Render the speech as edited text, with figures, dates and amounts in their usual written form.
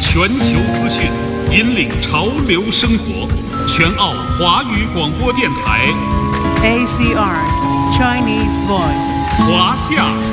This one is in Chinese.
全球资讯，引领潮流生活。全澳华语广播电台 ACR Chinese Voice 华夏